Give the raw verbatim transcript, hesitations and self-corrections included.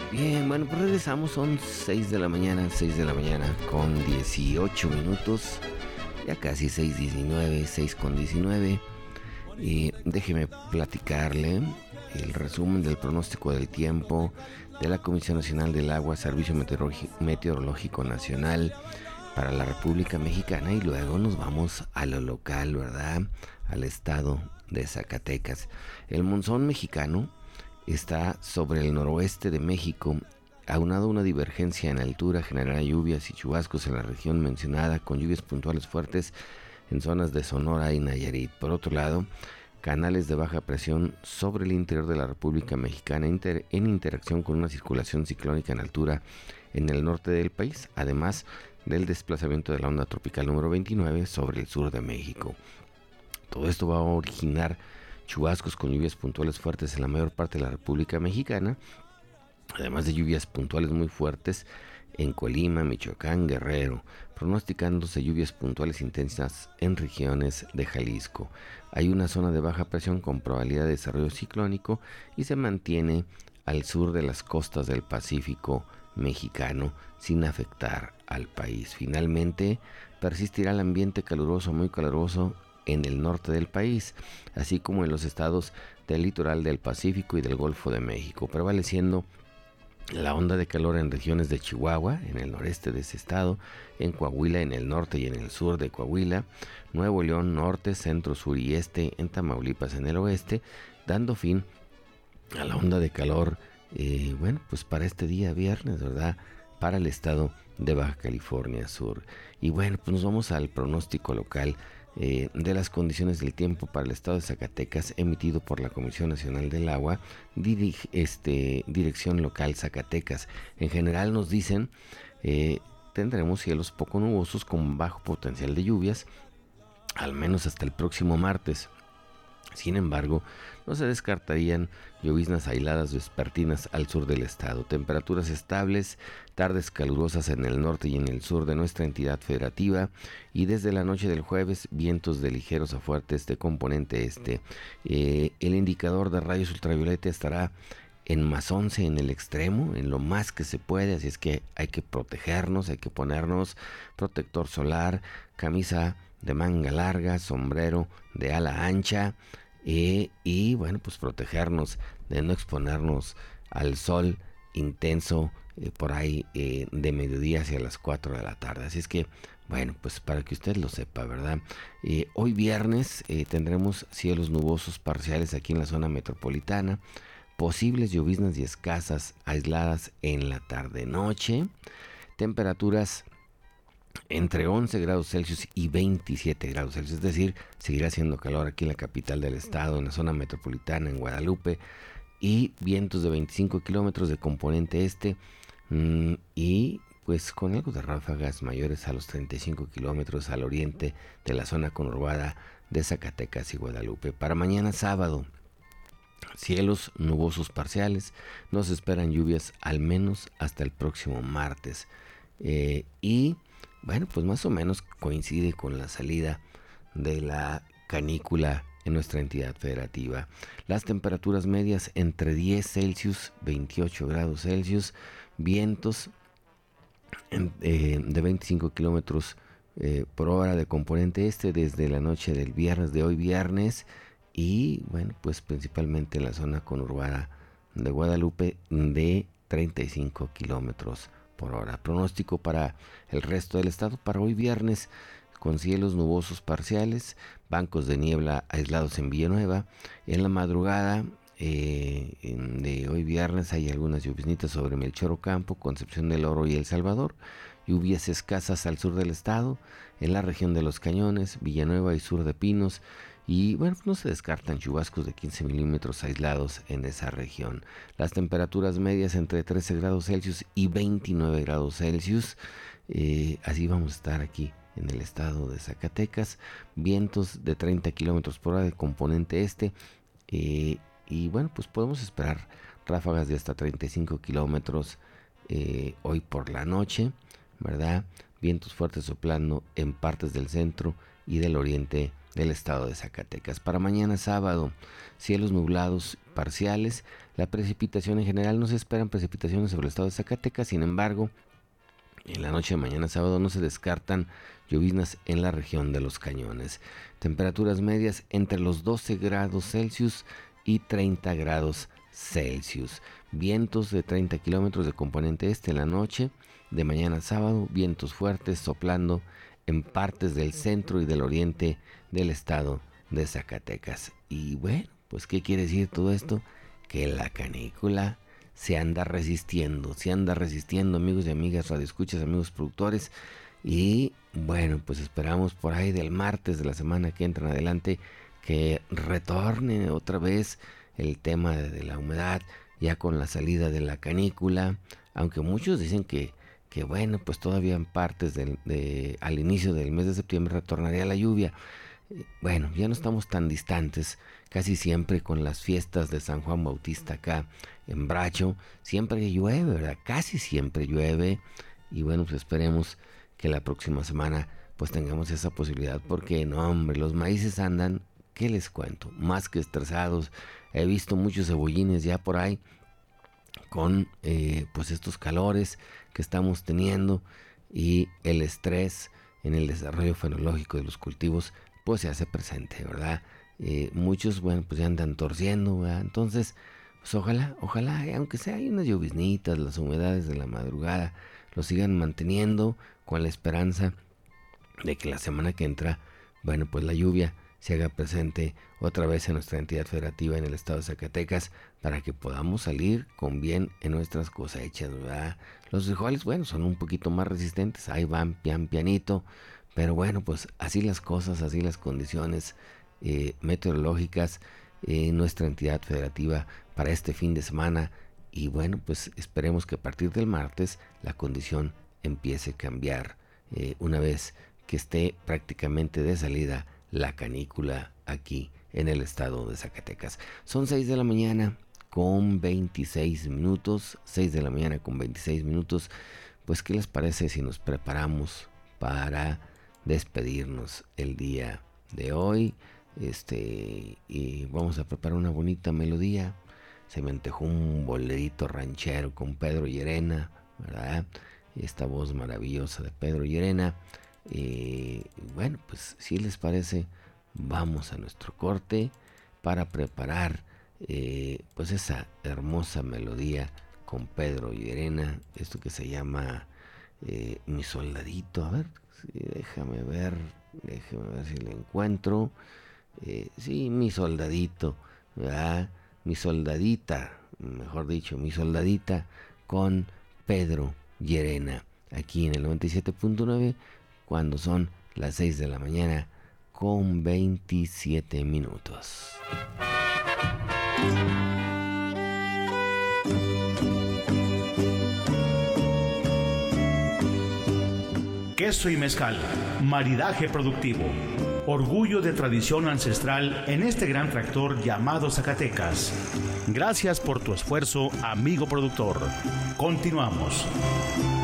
Bien, bueno, pues regresamos, son seis de la mañana, seis de la mañana con dieciocho minutos, ya casi seis diecinueve, seis con diecinueve. Y déjeme platicarle el resumen del pronóstico del tiempo de la Comisión Nacional del Agua, Servicio Meteorológico Nacional para la República Mexicana, y luego nos vamos a lo local, ¿verdad? Al estado de Zacatecas. El monzón mexicano está sobre el noroeste de México, aunado a una divergencia en altura, generará lluvias y chubascos en la región mencionada, con lluvias puntuales fuertes en zonas de Sonora y Nayarit. Por otro lado, canales de baja presión sobre el interior de la República Mexicana inter, en interacción con una circulación ciclónica en altura en el norte del país, además del desplazamiento de la onda tropical número veintinueve sobre el sur de México. Todo esto va a originar chubascos con lluvias puntuales fuertes en la mayor parte de la República Mexicana, además de lluvias puntuales muy fuertes en Colima, Michoacán, Guerrero, pronosticándose lluvias puntuales intensas en regiones de Jalisco. Hay una zona de baja presión con probabilidad de desarrollo ciclónico y se mantiene al sur de las costas del Pacífico mexicano sin afectar al país. Finalmente, persistirá el ambiente caluroso, muy caluroso en el norte del país, así como en los estados del litoral del Pacífico y del Golfo de México, prevaleciendo la onda de calor en regiones de Chihuahua, en el noreste de ese estado, en Coahuila, en el norte y en el sur de Coahuila, Nuevo León, norte, centro, sur y este, en Tamaulipas, en el oeste, dando fin a la onda de calor, eh, bueno, pues para este día viernes, ¿verdad?, para el estado de Baja California Sur. Y bueno, pues nos vamos al pronóstico local eh, de las condiciones del tiempo para el estado de Zacatecas, emitido por la Comisión Nacional del Agua, dirige, este, Dirección Local Zacatecas. En general nos dicen, eh, tendremos cielos poco nubosos con bajo potencial de lluvias, al menos hasta el próximo martes. Sin embargo, no se descartarían lloviznas aisladas vespertinas al sur del estado. Temperaturas estables, tardes calurosas en el norte y en el sur de nuestra entidad federativa, y desde la noche del jueves vientos de ligeros a fuertes de componente este. Eh, el indicador de rayos ultravioleta estará en más once en el extremo, en lo más que se puede, así es que hay que protegernos, hay que ponernos protector solar, camisa de manga larga, sombrero de ala ancha, eh, y bueno, pues protegernos de no exponernos al sol intenso eh, por ahí eh, de mediodía hacia las cuatro de la tarde. Así es que, bueno, pues para que usted lo sepa, ¿verdad? Eh, hoy viernes eh, tendremos cielos nubosos parciales aquí en la zona metropolitana, posibles lloviznas y escasas aisladas en la tarde-noche, temperaturas entre once grados Celsius y veintisiete grados Celsius, es decir, seguirá haciendo calor aquí en la capital del estado, en la zona metropolitana, en Guadalupe, y vientos de veinticinco kilómetros de componente este, mmm, y pues con algo de ráfagas mayores a los treinta y cinco kilómetros al oriente de la zona conurbada de Zacatecas y Guadalupe. Para mañana sábado, cielos nubosos parciales, no se esperan lluvias al menos hasta el próximo martes, eh, y bueno, pues más o menos coincide con la salida de la canícula en nuestra entidad federativa. Las temperaturas medias entre diez Celsius, veintiocho grados Celsius, vientos en, eh, de veinticinco kilómetros eh, por hora de componente este desde la noche del viernes, de hoy viernes, y bueno, pues principalmente en la zona conurbada de Guadalupe de treinta y cinco kilómetros por hora. Pronóstico para el resto del estado para hoy viernes, con cielos nubosos parciales, bancos de niebla aislados en Villanueva. En la madrugada eh, de hoy viernes hay algunas lluvias sobre Melchor Ocampo, Concepción del Oro y El Salvador. Lluvias escasas al sur del estado, en la región de Los Cañones, Villanueva y sur de Pinos. Y bueno, no se descartan chubascos de quince milímetros aislados en esa región. Las temperaturas medias entre trece grados Celsius y veintinueve grados Celsius. Eh, así vamos a estar aquí en el estado de Zacatecas. Vientos de treinta kilómetros por hora de componente este. Eh, y bueno, pues podemos esperar ráfagas de hasta treinta y cinco kilómetros eh, hoy por la noche, ¿verdad? Vientos fuertes soplando en partes del centro y del oriente del estado de Zacatecas. Para mañana sábado, cielos nublados parciales. La precipitación en general, no se esperan precipitaciones sobre el estado de Zacatecas, sin embargo, en la noche de mañana sábado no se descartan lloviznas en la región de los Cañones. Temperaturas medias entre los doce grados Celsius y treinta grados Celsius. Vientos de treinta kilómetros de componente este en la noche de mañana sábado. Vientos fuertes soplando en partes del centro y del oriente del estado de Zacatecas. Y bueno, pues ¿qué quiere decir todo esto? Que la canícula se anda resistiendo, se anda resistiendo, amigos y amigas, radioescuchas, amigos productores. Y bueno, pues esperamos por ahí del martes de la semana que entra en adelante que retorne otra vez el tema de la humedad, ya con la salida de la canícula, aunque muchos dicen que, que bueno, pues todavía en partes del, de, al inicio del mes de septiembre retornaría la lluvia. Bueno, ya no estamos tan distantes, casi siempre con las fiestas de San Juan Bautista acá en Bracho, siempre llueve, ¿verdad? Casi siempre llueve, y bueno, pues esperemos que la próxima semana pues tengamos esa posibilidad, porque no, hombre, los maíces andan, ¿qué les cuento? Más que estresados. He visto muchos cebollines ya por ahí con eh, pues estos calores que estamos teniendo, y el estrés en el desarrollo fenológico de los cultivos pues se hace presente, ¿verdad? Eh, muchos, bueno, pues ya andan torciendo, ¿verdad? Entonces, pues ojalá, ojalá, eh, aunque sea hay unas lloviznitas, las humedades de la madrugada lo sigan manteniendo, con la esperanza de que la semana que entra, bueno, pues la lluvia se haga presente otra vez en nuestra entidad federativa en el estado de Zacatecas, para que podamos salir con bien en nuestras cosechas, ¿verdad? Los frijoles, bueno, son un poquito más resistentes, ahí van pian pianito, pero bueno, pues así las cosas, así las condiciones eh, meteorológicas en eh, nuestra entidad federativa para este fin de semana. Y bueno, pues esperemos que a partir del martes la condición empiece a cambiar eh, una vez que esté prácticamente de salida la canícula aquí en el estado de Zacatecas. Son seis de la mañana con veintiséis minutos, seis de la mañana con veintiséis minutos. Pues ¿qué les parece si nos preparamos para despedirnos el día de hoy? Este, y vamos a preparar una bonita melodía. Se me antojó un bolerito ranchero con Pedro Llerena, ¿verdad? Esta voz maravillosa de Pedro Llerena. Eh, bueno, pues si les parece, vamos a nuestro corte para preparar eh, pues esa hermosa melodía con Pedro Llerena, esto que se llama eh, Mi Soldadito. A ver, sí, déjame ver, déjame ver si lo encuentro. Eh, sí, Mi Soldadito, ¿verdad? Mi soldadita, mejor dicho, Mi Soldadita con Pedro Llerena, aquí en el noventa y siete punto nueve, cuando son las seis de la mañana con veintisiete minutos. Queso y mezcal, maridaje productivo, orgullo de tradición ancestral en este gran tractor llamado Zacatecas. Gracias por tu esfuerzo, amigo productor. Continuamos.